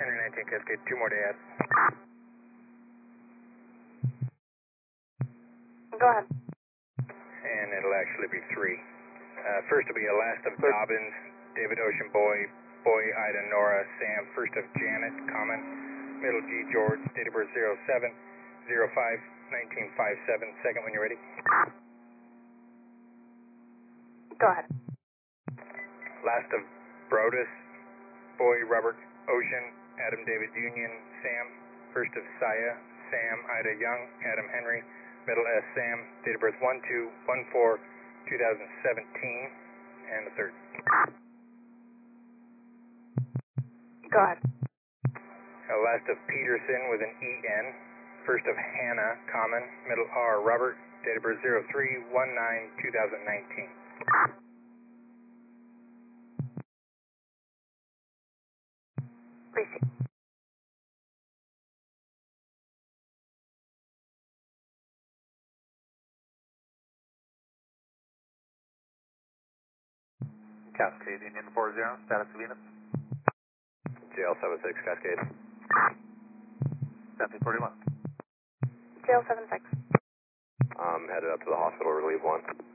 Henry 19 Cascade, 2 more to add. Go ahead. And it'll actually be 3. First will be a last of Dobbins, David Ocean Boy, Boy Ida Nora, Sam. First of Janet, common. Middle G George, date of birth 07/05/1957. Second when you're ready. Go ahead. Last of Brodus, Boy Robert Ocean, Adam David Union, Sam. First of Saya, Sam Ida Young, Adam Henry. Middle S Sam, date of birth 12/14/2017, and the third. Go ahead. Last of Peterson with an EN. First of Hannah, common. Middle R Robert, date of birth 03/19/2019. Receive. Cascade Union 40, status of units. JL 76 Cascade. Stanley 41. JL 76. Headed up to the hospital, relieve 1.